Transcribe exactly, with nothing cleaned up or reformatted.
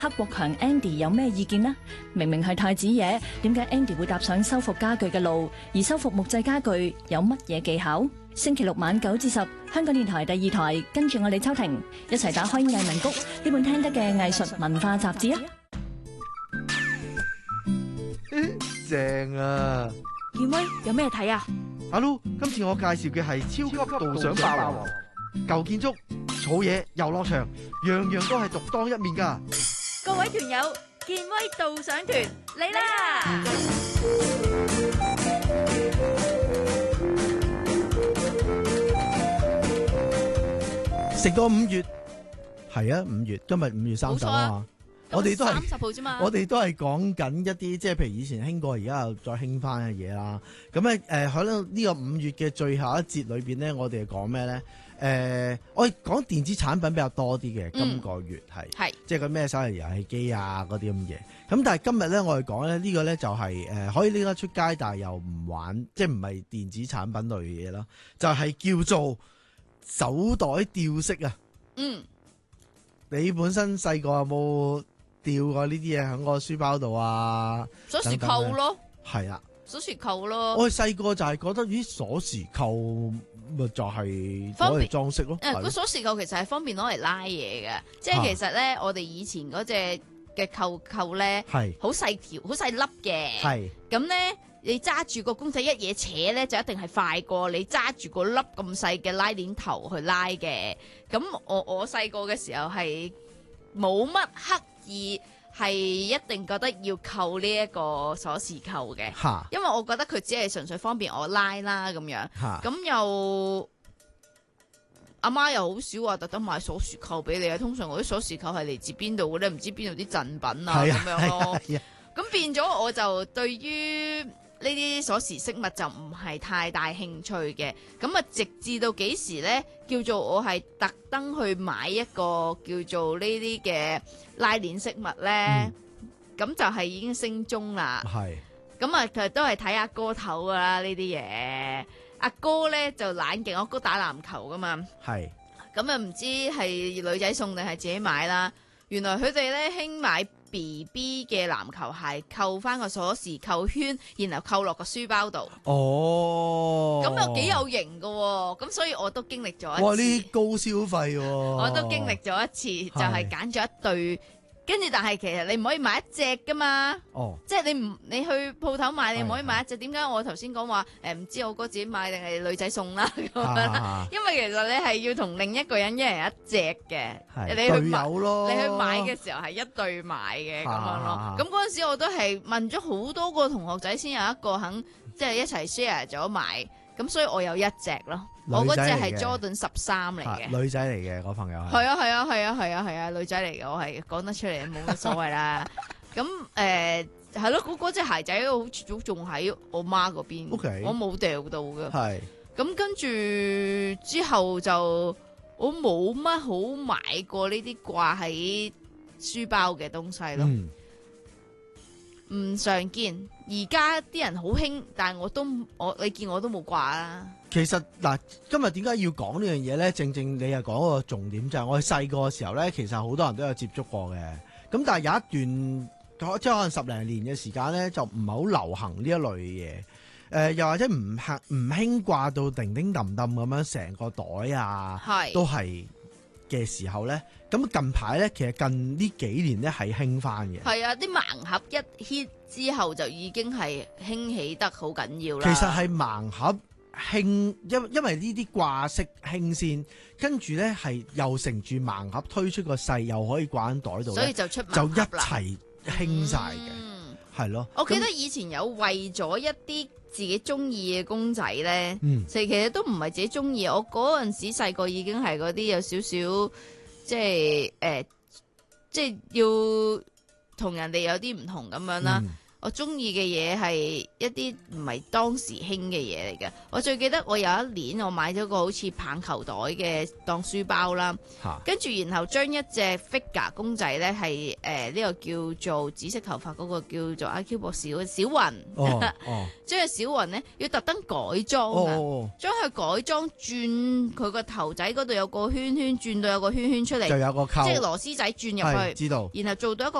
刻薄強 Andy 有咩意見呢？明明係太子爺，點解 Andy 會踏上修復家具嘅路？而修復木製家具有乜嘢技巧？星期六晚九至十，香港電台第二台，跟住我哋秋婷一齊打開藝文谷呢本聽得嘅藝術文化雜誌啊！ 正啊！ 健威有咩睇啊？ 阿 Lu，今次我介紹嘅係超級導賞霸王，舊建築、草野、遊樂場，樣樣都係獨當一面噶。 各位團友，健威導賞團嚟啦！ 食到五月，係啊，五月，今日五月三十啊嘛，我哋都係三十號啫嘛， 我哋都係講緊一啲即係譬如以前興過，而家又再興翻嘅嘢啦。咁咧誒，喺呢呢個五月嘅最後一節裏邊咧，我哋係講咩咧？誒、呃，我哋講電子產品比較多啲嘅，今個月係， 係即係個咩手提遊戲機啊嗰啲咁嘢。咁但係今日咧，我哋講咧呢個咧就係、是、誒、呃、可以拎得出街，但係又唔玩，即係唔係電子產品類嘅嘢咯，就係、是、叫做手袋吊飾啊。 嗯， 你本身細個有冇吊過呢啲嘢喺個書包度啊？ 鎖匙扣咯， 係啊， 鎖匙扣咯。 我哋細個就係覺得咦，鎖匙扣咪就係攞嚟裝飾咯。 誒，個鎖匙扣其實係方便攞嚟拉嘢嘅，即係其實咧，我哋以前嗰隻嘅扣扣咧， 係好細條、好細粒嘅。 係咁咧，你揸住個公仔一嘢扯咧，就一定係快過你揸住個粒咁細嘅拉鏈頭去拉嘅。咁我我細個嘅時候係冇乜刻意係一定覺得要扣呢一個鎖匙扣嘅， 嚇因為我覺得佢只係純粹方便我拉啦咁樣。 嚇咁又阿媽又好少話特登買鎖匙扣俾你啊，通常我啲鎖匙扣係嚟自邊度嘅咧？唔知邊度啲贈品啊咁樣咯。咁變咗我就對於呢啲鎖匙飾物就唔係太大興趣嘅。咁啊，直至到幾時呢？叫做我係特登去買一個叫做呢啲嘅拉鏈飾物呢。咁、嗯、就係已經升中啦。 係。 咁啊，其實都係睇阿哥頭噶啦呢啲嘢。阿哥咧就懶勁，我哥打籃球噶嘛。係。咁啊，唔知係女仔送定係自己買啦。原來佢哋咧興買 B B 嘅籃球鞋，扣翻個鎖匙扣圈，然後扣落個書包度。 哦。 咁又幾有型噶喎！咁所以我都經歷咗一次。 哇！呢啲高消費喎。 我都經歷咗一次，就係揀咗一對。跟住，但係其實你唔可以買一隻噶嘛， 哦， 即係你唔你去鋪頭買，你唔可以買一隻。點解我頭先講話誒唔知我哥自己買定係女仔送啦咁樣？因為其實你係要同另一個人一人一隻嘅，你去買咯，你去買嘅時候係一對買嘅咁樣咯。咁嗰陣時我都係問咗好多個同學仔先有一個肯即係一齊 share 咗買，咁所以我有一隻咯。我嗰隻係 Jordan 十三嚟嘅， 女仔嚟嘅嗰朋友係。 係啊係啊係啊係啊係啊，女仔嚟嘅，我係講得出嚟冇乜所謂啦。咁誒係咯，嗰嗰隻鞋仔好似都仲喺我媽嗰邊，okay，我冇掉到嘅。係。咁跟住之後就我冇乜好買過呢啲掛喺書包嘅東西咯。嗯唔常見，而家啲人好興，但係我都我你見我都冇掛啦。 其實嗱，今日點解要講呢樣嘢咧？正正你又講個重點就係、是、我哋細個嘅時候咧，其實好多人都有接觸過嘅。咁但係有一段即係可能十零年嘅時間咧，就唔係好流行呢一類嘢。誒、呃，又或者唔興唔興掛到叮叮噹噹咁樣成個袋啊，係都係嘅時候咧。咁近排咧，其實近呢幾年咧係興翻嘅。係啊，啲盲盒一 hit 之後就已經係興起得好緊要啦。其實係盲盒興，因因為呢啲掛飾興先，跟住咧係又乘住盲盒推出個勢，又可以掛喺袋度，所以就出就一齊興晒嘅，係、嗯、咯。我記得以前有為咗一啲自己中意嘅公仔咧，嗯，其實都唔係自己中意。我嗰陣時細個已經係嗰啲有少少。即係誒、呃，即係要同人哋有啲唔同咁樣啦。嗯、 我中意嘅嘢係一啲唔係當時興嘅嘢嚟嘅。我最記得我有一年我買咗個好似棒球袋嘅當書包啦，跟住然後將一隻 figure 公仔咧係誒呢個叫做紫色頭髮嗰個叫做 I Q 博士嗰小雲， 哦哦， 將個小雲咧要特登改裝啊，將佢改裝轉佢個頭仔嗰度有個圈圈，轉到有個圈圈出嚟， 就有個扣， 即係螺絲仔轉入去， 知道， 然後做到一個